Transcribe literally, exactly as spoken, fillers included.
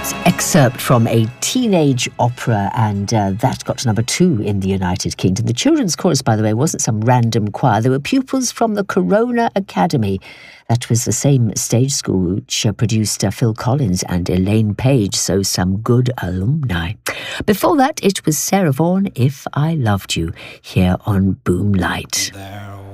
Excerpt from a teenage opera, and uh, that got to number two in the United Kingdom. The children's chorus, by the way, wasn't some random choir. They were pupils from the Corona Academy. That was the same stage school which uh, produced uh, Phil Collins and Elaine Page, so some good alumni. Before that, it was Sarah Vaughan, If I Loved You, here on Boom Light. There